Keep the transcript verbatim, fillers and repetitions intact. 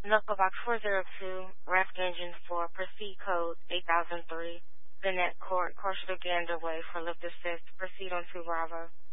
Knucklebox four zero two, Raft Engine four, proceed code eight thousand three. The net court, course should get underway for Lift Assist. Proceed on to Bravo.